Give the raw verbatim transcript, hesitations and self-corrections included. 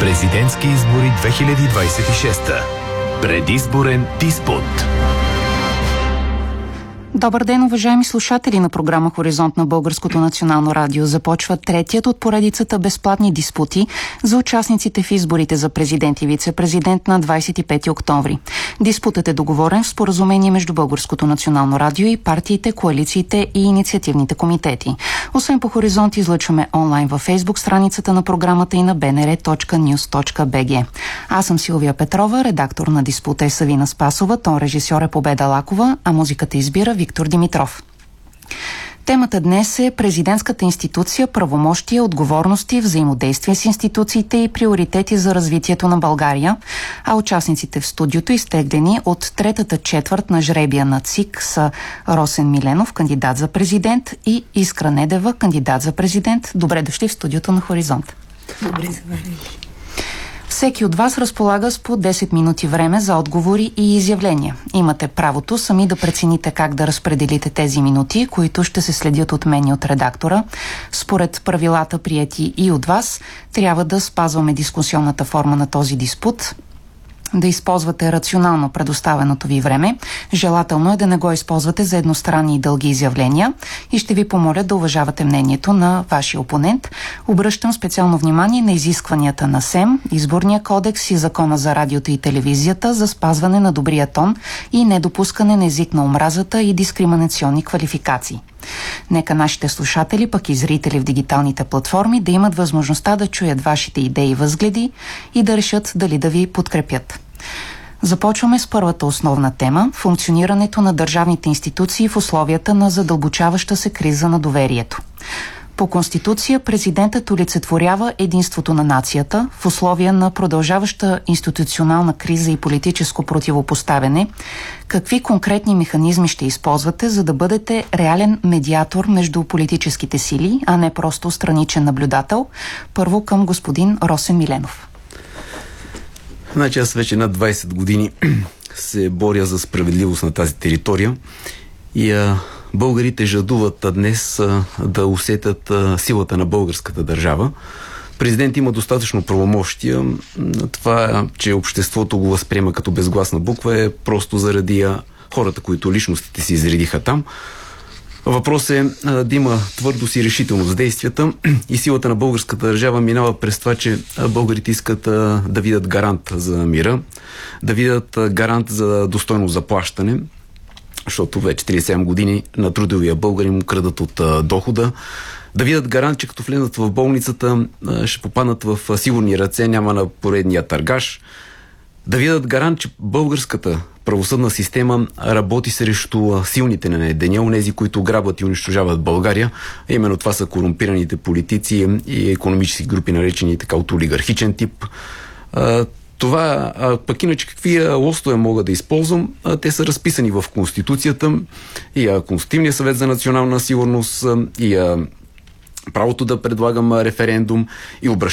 Президентски избори две хиляди двадесет и шеста. Предизборен диспут. Добър ден, уважаеми слушатели на програма Хоризонт на Българското национално радио. Започва третият от поредицата безплатни диспути за участниците в изборите за президент и вице-президент на двадесет и пети октомври. Диспутът е договорен в споразумение между Българското национално радио и партиите, коалициите и инициативните комитети. Освен по Хоризонт, излъчваме онлайн във Фейсбук страницата на програмата и на би ен ар точка нюз точка би джи. Аз съм Силвия Петрова, редактор на диспута е Савина Спасова, тон режисьор е Победа Лакова, а музиката избира Виктор Димитров. Темата днес е президентската институция, правомощия, отговорности, взаимодействие с институциите и приоритети за развитието на България, а участниците в студиото, изтеглени от третата четвърт на жребия на ЦИК, са Росен Миленов, кандидат за президент, и Искра Недева, кандидат за президент. Добре дошли в студиото на Хоризонт. Добре заварили. Всеки от вас разполага с по десет минути време за отговори и изявления. Имате правото сами да прецените как да разпределите тези минути, които ще се следят от мен и от редактора. Според правилата, приети и от вас, трябва да спазваме дискусионната форма на този диспут, да използвате рационално предоставеното ви време. Желателно е да не го използвате за едностранни и дълги изявления и ще ви помоля да уважавате мнението на вашия опонент. Обръщам специално внимание на изискванията на СЕМ, Изборния кодекс и Закона за радиото и телевизията за спазване на добрия тон и недопускане на език на омразата и дискриминационни квалификации. Нека нашите слушатели, пък и зрители в дигиталните платформи, да имат възможността да чуят вашите идеи и възгледи и да решат дали да ви подкрепят. Започваме с първата основна тема – функционирането на държавните институции в условията на задълбочаваща се криза на доверието. По Конституция президентът олицетворява единството на нацията в условия на продължаваща институционална криза и политическо противопоставяне. Какви конкретни механизми ще използвате, за да бъдете реален медиатор между политическите сили, а не просто страничен наблюдател? Първо към господин Росен Миленов. Значи аз вече над двадесет години се боря за справедливост на тази територия и а, българите жадуват днес а, да усетят а, силата на българската държава. Президент има достатъчно правомощия. Това, че обществото го възприема като безгласна буква, е просто заради а, хората, които личностите си изредиха там. Въпрос е а, да има твърдост и решителност в действията и силата на българската държава минава през това, че а, българите искат а, да видят гарант за мира, да видят а, гарант за достойно заплащане, защото вече тридесет и седем години на трудовия българин му крадат от а, дохода, да видят гарант, че като влезат в болницата а, ще попаднат в а, сигурни ръце, няма на поредния търгаш, да видят гарант, че българската правосъдна система работи срещу силните на деня, онези, които грабват и унищожават България. Именно това са корумпираните политици и икономически групи, наречени така от олигархичен тип. Това, пък иначе какви лостове мога да използвам, те са разписани в Конституцията и Конститутивния съвет за национална сигурност, и правото да предлагам референдум, и обращението